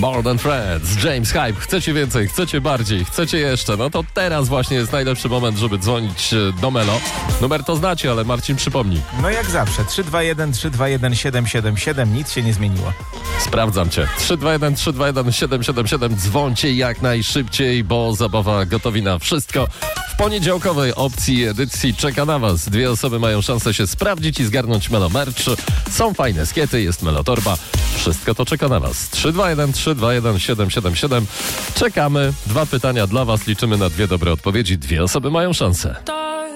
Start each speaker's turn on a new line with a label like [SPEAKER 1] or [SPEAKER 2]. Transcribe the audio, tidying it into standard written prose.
[SPEAKER 1] More Than Friends, James Hype. Chcecie więcej, chcecie bardziej, chcecie jeszcze? No to teraz właśnie jest najlepszy moment, żeby dzwonić do Melo. Numer to znacie, ale Marcin przypomni.
[SPEAKER 2] No jak zawsze, 321-321-777, nic się nie zmieniło.
[SPEAKER 1] Sprawdzam cię. 321-321-777. Dzwońcie jak najszybciej, bo zabawa gotowi na wszystko. W poniedziałkowej opcji edycji czeka na was. 2 osoby mają szansę się sprawdzić i zgarnąć Melo Merch. Są fajne skiety, jest Melo Torba. Wszystko to czeka na was. 321-321-777. Czekamy. 2 pytania dla was. Liczymy na 2 dobre odpowiedzi. 2 osoby mają szansę.